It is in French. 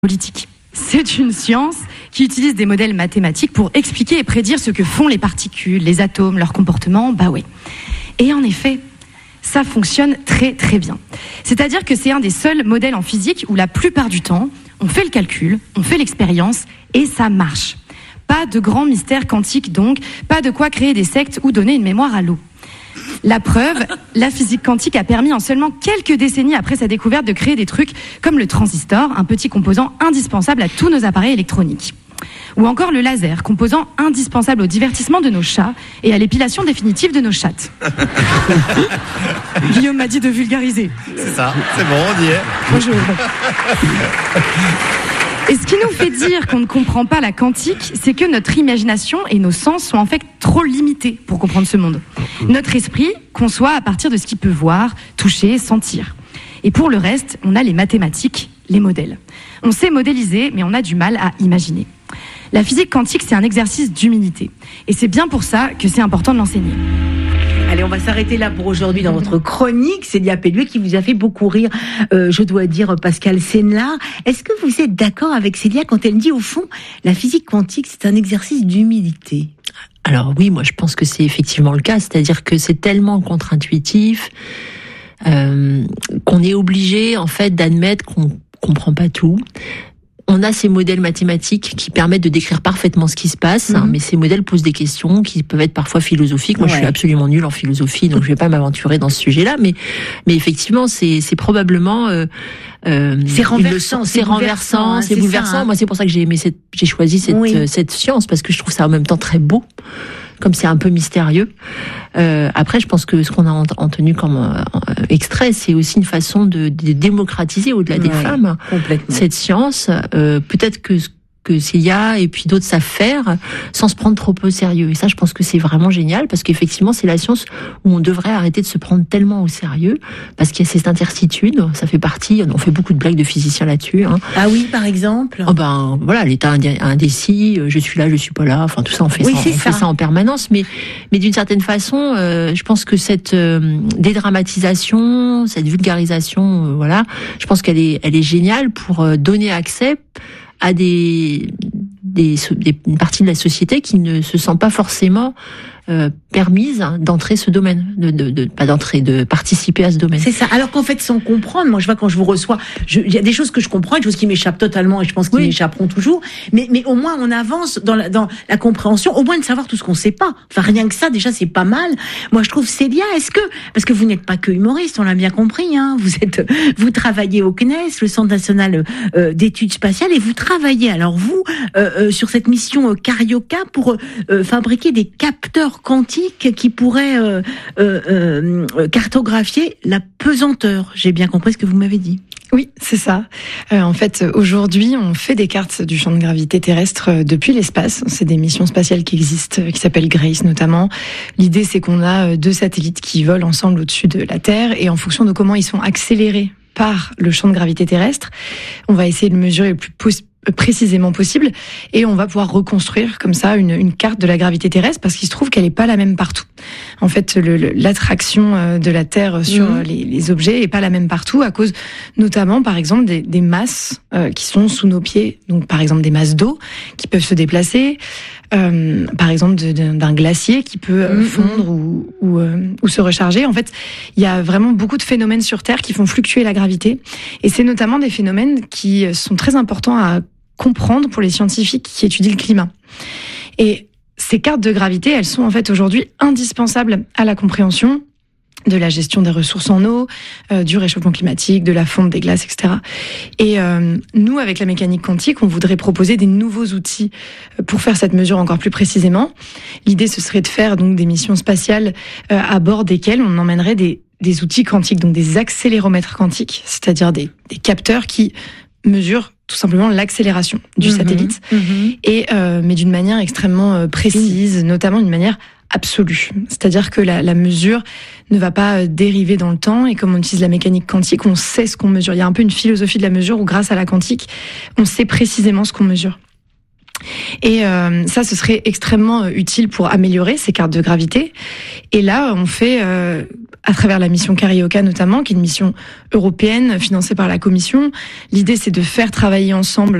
politique. C'est une science qui utilise des modèles mathématiques pour expliquer et prédire ce que font les particules, les atomes, leur comportement. Bah ouais. Et en effet, ça fonctionne très très bien. C'est-à-dire que c'est un des seuls modèles en physique où la plupart du temps, on fait le calcul, on fait l'expérience et ça marche. Pas de grand mystère quantique donc, pas de quoi créer des sectes ou donner une mémoire à l'eau. La preuve, la physique quantique a permis en seulement quelques décennies après sa découverte de créer des trucs comme le transistor, un petit composant indispensable à tous nos appareils électroniques. Ou encore le laser, composant indispensable au divertissement de nos chats et à l'épilation définitive de nos chattes. Guillaume m'a dit de vulgariser. C'est ça, c'est bon, on y est. Bonjour. Et ce qui nous fait dire qu'on ne comprend pas la quantique, c'est que notre imagination et nos sens sont en fait trop limités pour comprendre ce monde. Notre esprit conçoit à partir de ce qu'il peut voir, toucher, sentir. Et pour le reste, on a les mathématiques, les modèles. On sait modéliser, mais on a du mal à imaginer. La physique quantique, c'est un exercice d'humilité. Et c'est bien pour ça que c'est important de l'enseigner. Allez, on va s'arrêter là pour aujourd'hui dans votre chronique. Célia Pelluet qui vous a fait beaucoup rire, je dois dire, Pascal Sénelard. Est-ce que vous êtes d'accord avec Célia quand elle dit, au fond, la physique quantique, c'est un exercice d'humilité ? Alors oui, moi je pense que c'est effectivement le cas. C'est-à-dire que c'est tellement contre-intuitif qu'on est obligé, en fait, d'admettre qu'on comprend pas tout. On a ces modèles mathématiques qui permettent de décrire parfaitement ce qui se passe, mais ces modèles posent des questions qui peuvent être parfois philosophiques. Moi, je suis absolument nulle en philosophie, donc je vais pas m'aventurer dans ce sujet-là. Mais effectivement, c'est probablement c'est renversant, c'est bouleversant. Moi, c'est pour ça que j'ai choisi cette science, parce que je trouve ça en même temps très beau, comme c'est un peu mystérieux. Après, je pense que ce qu'on a entendu comme extrait, c'est aussi une façon de démocratiser au-delà des femmes cette science. Peut-être que Célia et puis d'autres savent faire sans se prendre trop au sérieux. Et ça, je pense que c'est vraiment génial, parce qu'effectivement, c'est la science où on devrait arrêter de se prendre tellement au sérieux, parce qu'il y a cette intertitude, ça fait partie, on fait beaucoup de blagues de physiciens là-dessus. Hein. Ah oui, par exemple ? Oh ben, voilà, l'état indécis, je suis là, je suis pas là, enfin tout ça, on fait ça en permanence, mais d'une certaine façon, je pense que cette dédramatisation, cette vulgarisation, voilà, je pense qu'elle est géniale pour donner accès à une partie de la société qui ne se sent pas forcément permise d'entrer ce domaine, de participer à ce domaine. C'est ça. Alors qu'en fait, sans comprendre, moi je vois quand je vous reçois, il y a des choses que je comprends, et des choses qui m'échappent totalement, et je pense qu'ils m'échapperont toujours. Mais au moins on avance dans la compréhension, au moins de savoir tout ce qu'on sait pas. Enfin rien que ça, déjà c'est pas mal. Moi je trouve Célia, parce que vous n'êtes pas que humoriste, on l'a bien compris, hein. Vous travaillez au CNES, le Centre national d'études spatiales, et vous travaillez alors vous sur cette mission Carioca pour fabriquer des capteurs quantiques qui pourraient cartographier la pesanteur. J'ai bien compris ce que vous m'avez dit. Oui, c'est ça. En fait, aujourd'hui, on fait des cartes du champ de gravité terrestre depuis l'espace. C'est des missions spatiales qui existent, qui s'appellent Grace notamment. L'idée, c'est qu'on a 2 satellites qui volent ensemble au-dessus de la Terre, et en fonction de comment ils sont accélérés par le champ de gravité terrestre, on va essayer de mesurer le plus précisément possible, et on va pouvoir reconstruire comme ça une carte de la gravité terrestre, parce qu'il se trouve qu'elle est pas la même partout. En fait, l'attraction de la Terre sur les objets est pas la même partout, à cause notamment, par exemple, des masses qui sont sous nos pieds. Donc, par exemple, des masses d'eau qui peuvent se déplacer, par exemple d'un glacier qui peut fondre ou se recharger. En fait, il y a vraiment beaucoup de phénomènes sur Terre qui font fluctuer la gravité, et c'est notamment des phénomènes qui sont très importants à comprendre pour les scientifiques qui étudient le climat. Et ces cartes de gravité, elles sont en fait aujourd'hui indispensables à la compréhension de la gestion des ressources en eau, du réchauffement climatique, de la fonte des glaces, etc. Et nous, avec la mécanique quantique, on voudrait proposer des nouveaux outils pour faire cette mesure encore plus précisément. L'idée, ce serait de faire donc des missions spatiales à bord desquelles on emmènerait des outils quantiques, donc des accéléromètres quantiques, c'est-à-dire des capteurs qui mesurent tout simplement l'accélération du satellite, et mais d'une manière extrêmement précise, notamment d'une manière absolue. C'est-à-dire que la mesure ne va pas dériver dans le temps, et comme on utilise la mécanique quantique, on sait ce qu'on mesure. Il y a un peu une philosophie de la mesure où, grâce à la quantique, on sait précisément ce qu'on mesure. Et ça, ce serait extrêmement utile pour améliorer ces cartes de gravité. Et là, on fait à travers la mission Carioca notamment, qui est une mission européenne financée par la Commission. L'idée, c'est de faire travailler ensemble